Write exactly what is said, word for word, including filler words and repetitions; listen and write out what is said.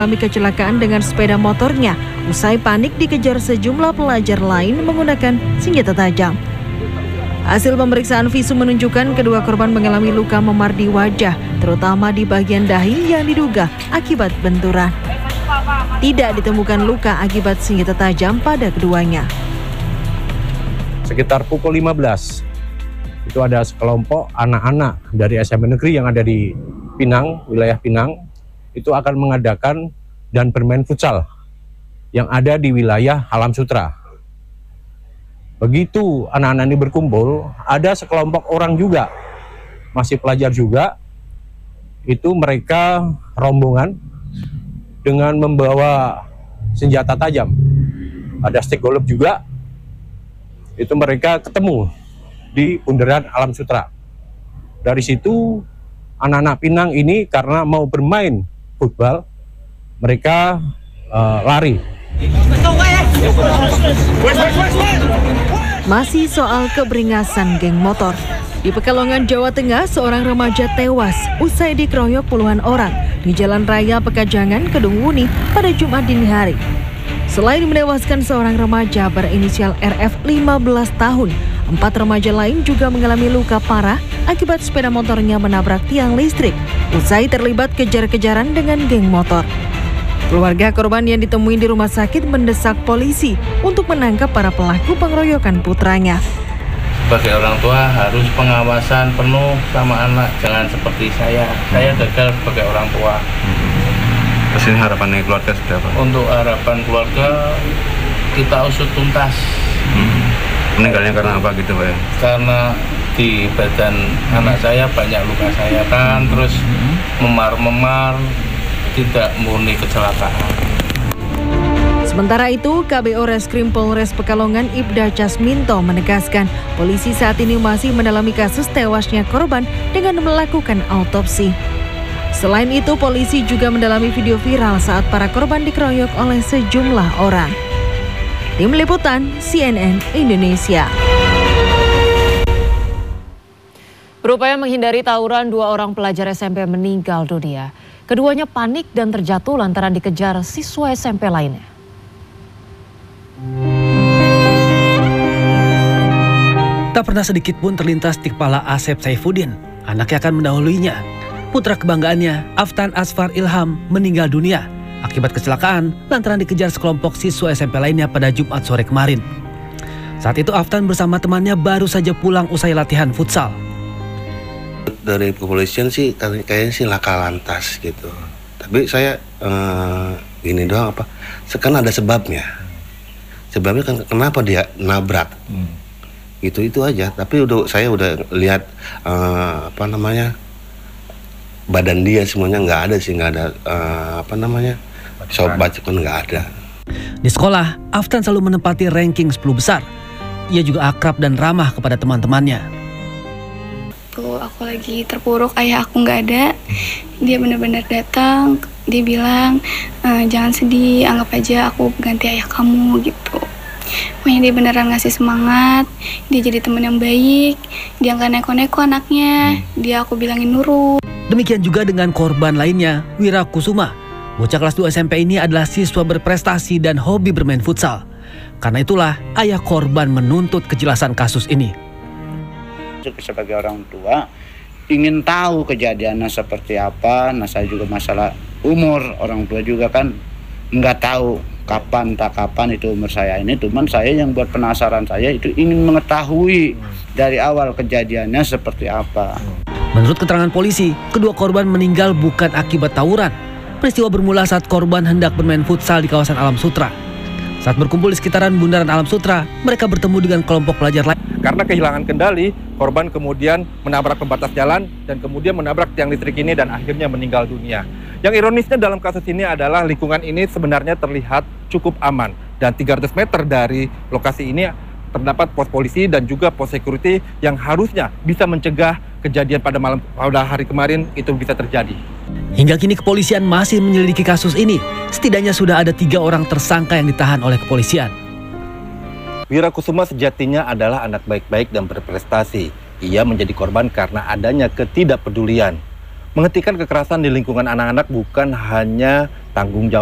mengalami kecelakaan dengan sepeda motornya usai panik dikejar sejumlah pelajar lain menggunakan senjata tajam. Hasil pemeriksaan visum menunjukkan kedua korban mengalami luka memar di wajah, terutama di bagian dahi yang diduga akibat benturan. Tidak ditemukan luka akibat senjata tajam pada keduanya. Sekitar pukul lima belas, itu ada sekelompok anak-anak dari S M P negeri yang ada di Pinang, wilayah Pinang, itu akan mengadakan dan bermain futsal yang ada di wilayah Alam Sutra. Begitu anak-anak ini berkumpul, ada sekelompok orang juga, masih pelajar juga, itu mereka rombongan dengan membawa senjata tajam. Ada stick golf juga, itu mereka ketemu di bundaran Alam Sutra. Dari situ anak-anak Pinang ini karena mau bermain futbal, mereka uh, lari. Masih soal keberingasan geng motor. Di Pekalongan, Jawa Tengah, seorang remaja tewas usai dikeroyok puluhan orang di Jalan Raya Pekajangan, Kedungwuni pada Jumat dini hari. Selain menewaskan seorang remaja berinisial R F lima belas tahun, empat remaja lain juga mengalami luka parah akibat sepeda motornya menabrak tiang listrik usai terlibat kejar-kejaran dengan geng motor. Keluarga korban yang ditemui di rumah sakit mendesak polisi untuk menangkap para pelaku pengeroyokan putranya. Sebagai orang tua harus pengawasan penuh sama anak, jangan seperti saya. Saya gagal sebagai orang tua. Terus ini harapannya keluarga seperti apa? Untuk harapan keluarga, kita usut tuntas. Hmm. Meninggalnya karena apa gitu Pak? Karena di badan anak saya banyak luka sayatan, hmm. terus memar-memar, tidak murni kecelakaan. Sementara itu, K B O Reskrim Polres Pekalongan Ibda Casminto menegaskan polisi saat ini masih mendalami kasus tewasnya korban dengan melakukan autopsi. Selain itu, polisi juga mendalami video viral saat para korban dikeroyok oleh sejumlah orang. Tim Liputan C N N Indonesia. Berupaya menghindari tawuran, dua orang pelajar S M P meninggal dunia. Keduanya panik dan terjatuh lantaran dikejar siswa S M P lainnya. Tak pernah sedikit pun terlintas di kepala Asep Saifuddin, anaknya akan mendahuluinya. Putra kebanggaannya, Aftan Asfar Ilham, meninggal dunia akibat kecelakaan lantaran dikejar sekelompok siswa S M P lainnya pada Jumat sore kemarin. Saat itu Aftan bersama temannya baru saja pulang usai latihan futsal. Dari kepolisian sih kayaknya sih laka lantas gitu. Tapi saya eh, gini doang apa? Sekarang ada sebabnya. Sebabnya kan kenapa dia nabrak. Hmm. Gitu itu aja. Tapi udah saya udah lihat eh, apa namanya? Badan dia semuanya nggak ada sih, nggak ada uh, apa namanya sobat kan nggak ada. Di sekolah, Aftan selalu menempati ranking sepuluh besar. Ia juga akrab dan ramah kepada teman-temannya. Tuh aku lagi terpuruk, ayah aku nggak ada, dia benar-benar datang, dia bilang e, jangan sedih, anggap aja aku ganti ayah kamu gitu. Pokoknya dia beneran ngasih semangat, dia jadi teman yang baik, dia nggak neko-neko anaknya, dia aku bilangin nurut. Demikian juga dengan korban lainnya, Wira Kusuma. Bocah kelas dua S M P ini adalah siswa berprestasi dan hobi bermain futsal. Karena itulah ayah korban menuntut kejelasan kasus ini. Sebagai orang tua ingin tahu kejadiannya seperti apa. Nah saya juga masalah umur, orang tua juga kan nggak tahu kapan tak kapan itu umur saya ini. Cuman saya yang buat penasaran, saya itu ingin mengetahui dari awal kejadiannya seperti apa. Menurut keterangan polisi, kedua korban meninggal bukan akibat tawuran. Peristiwa bermula saat korban hendak bermain futsal di kawasan Alam Sutra. Saat berkumpul di sekitaran bundaran Alam Sutra, mereka bertemu dengan kelompok pelajar lain. Karena kehilangan kendali, korban kemudian menabrak pembatas jalan dan kemudian menabrak tiang listrik ini dan akhirnya meninggal dunia. Yang ironisnya dalam kasus ini adalah lingkungan ini sebenarnya terlihat cukup aman. Dan tiga ratus meter dari lokasi ini terdapat pos polisi dan juga pos security yang harusnya bisa mencegah kejadian pada malam pada hari kemarin itu bisa terjadi. Hingga kini kepolisian masih menyelidiki kasus ini. Setidaknya sudah ada tiga orang tersangka yang ditahan oleh kepolisian. Wira Kusuma sejatinya adalah anak baik-baik dan berprestasi. Ia menjadi korban karena adanya ketidakpedulian. Menghentikan kekerasan di lingkungan anak-anak bukan hanya tanggung jawab